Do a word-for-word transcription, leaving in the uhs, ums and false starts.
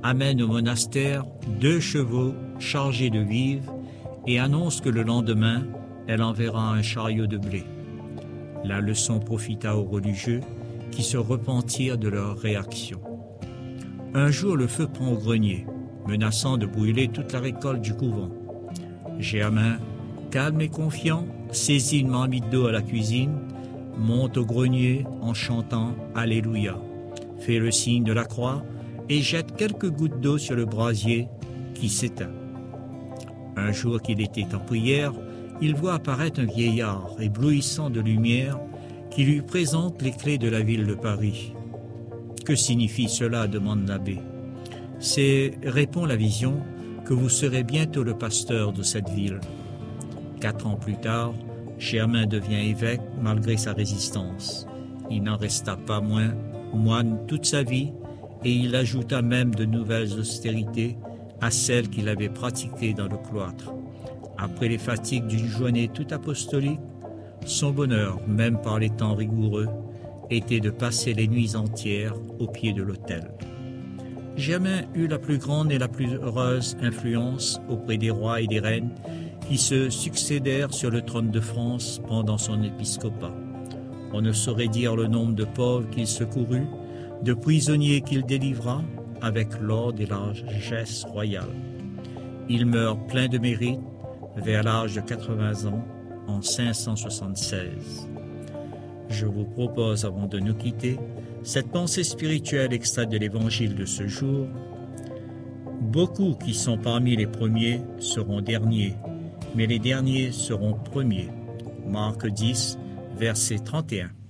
amène au monastère deux chevaux chargés de vivres et annonce que le lendemain, elle enverra un chariot de blé. La leçon profita aux religieux qui se repentirent de leur réaction. Un jour, le feu prend au grenier, menaçant de brûler toute la récolte du couvent. Germain, calme et confiant, saisit une marmite d'eau à la cuisine, monte au grenier en chantant « Alléluia », fait le signe de la croix et jette quelques gouttes d'eau sur le brasier qui s'éteint. Un jour qu'il était en prière, il voit apparaître un vieillard éblouissant de lumière qui lui présente les clés de la ville de Paris. « Que signifie cela ?» demande l'abbé. « C'est, répond la vision, que vous serez bientôt le pasteur de cette ville. » Quatre ans plus tard, Germain devient évêque malgré sa résistance. Il n'en resta pas moins moine toute sa vie et il ajouta même de nouvelles austérités à celles qu'il avait pratiquées dans le cloître. Après les fatigues d'une journée tout apostolique, son bonheur, même par les temps rigoureux, était de passer les nuits entières au pied de l'autel. Germain eut la plus grande et la plus heureuse influence auprès des rois et des reines qui se succédèrent sur le trône de France pendant son épiscopat. On ne saurait dire le nombre de pauvres qu'il secourut, de prisonniers qu'il délivra, avec l'ordre et la largesse royale. Il meurt plein de mérite, vers l'âge de quatre-vingts ans, en cinq cent soixante-seize. Je vous propose, avant de nous quitter, cette pensée spirituelle extraite de l'Évangile de ce jour. Beaucoup qui sont parmi les premiers seront derniers, mais les derniers seront premiers. Marc dix, verset trente et un.